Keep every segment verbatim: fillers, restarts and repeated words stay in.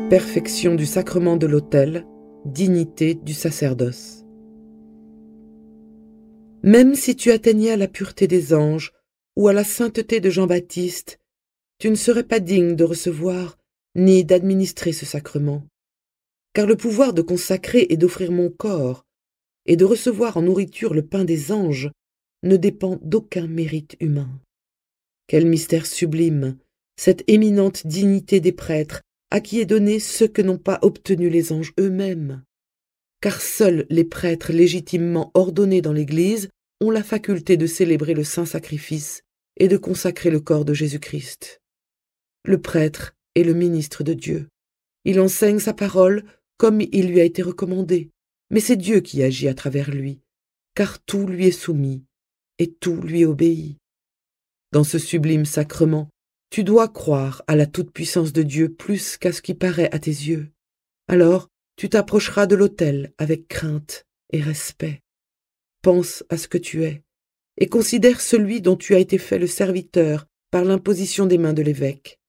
Perfection du sacrement de l'autel, dignité du sacerdoce. Même si tu atteignais à la pureté des anges ou à la sainteté de Jean-Baptiste, tu ne serais pas digne de recevoir ni d'administrer ce sacrement. Car le pouvoir de consacrer et d'offrir mon corps et de recevoir en nourriture le pain des anges ne dépend d'aucun mérite humain. Quel mystère sublime, cette éminente dignité des prêtres à qui est donné ce que n'ont pas obtenu les anges eux-mêmes. Car seuls les prêtres légitimement ordonnés dans l'Église ont la faculté de célébrer le saint sacrifice et de consacrer le corps de Jésus-Christ. Le prêtre est le ministre de Dieu. Il enseigne sa parole comme il lui a été recommandé, mais c'est Dieu qui agit à travers lui, car tout lui est soumis et tout lui obéit. Dans ce sublime sacrement, tu dois croire à la toute-puissance de Dieu plus qu'à ce qui paraît à tes yeux. Alors, tu t'approcheras de l'autel avec crainte et respect. Pense à ce que tu es et considère celui dont tu as été fait le serviteur par l'imposition des mains de l'évêque.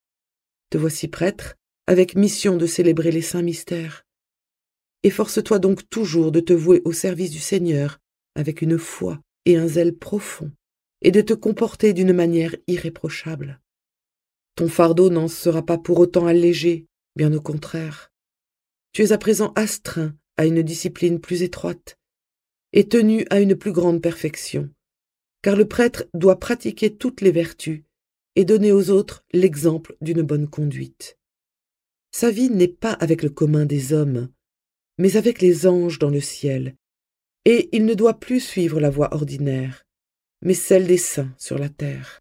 Te voici prêtre, avec mission de célébrer les saints mystères. Efforce-toi donc toujours de te vouer au service du Seigneur avec une foi et un zèle profond, et de te comporter d'une manière irréprochable. Ton fardeau n'en sera pas pour autant allégé, bien au contraire. Tu es à présent astreint à une discipline plus étroite et tenu à une plus grande perfection, car le prêtre doit pratiquer toutes les vertus et donner aux autres l'exemple d'une bonne conduite. Sa vie n'est pas avec le commun des hommes, mais avec les anges dans le ciel, et il ne doit plus suivre la voie ordinaire, mais celle des saints sur la terre.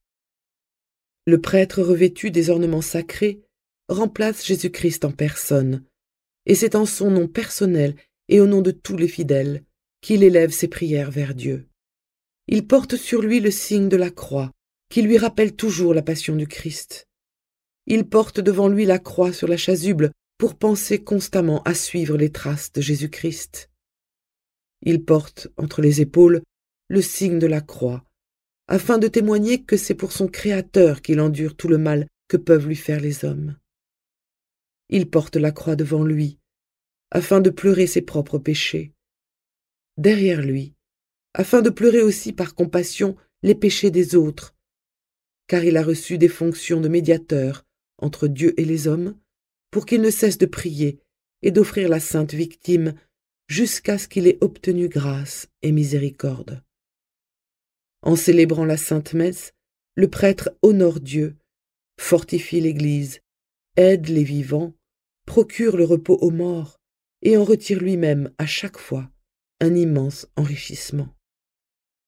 Le prêtre revêtu des ornements sacrés remplace Jésus-Christ en personne, et c'est en son nom personnel et au nom de tous les fidèles qu'il élève ses prières vers Dieu. Il porte sur lui le signe de la croix, qui lui rappelle toujours la passion du Christ. Il porte devant lui la croix sur la chasuble pour penser constamment à suivre les traces de Jésus-Christ. Il porte entre les épaules le signe de la croix, afin de témoigner que c'est pour son Créateur qu'il endure tout le mal que peuvent lui faire les hommes. Il porte la croix devant lui, afin de pleurer ses propres péchés. Derrière lui, afin de pleurer aussi par compassion les péchés des autres, car il a reçu des fonctions de médiateur entre Dieu et les hommes, pour qu'il ne cesse de prier et d'offrir la sainte victime jusqu'à ce qu'il ait obtenu grâce et miséricorde. En célébrant la sainte messe, le prêtre honore Dieu, fortifie l'Église, aide les vivants, procure le repos aux morts et en retire lui-même à chaque fois un immense enrichissement.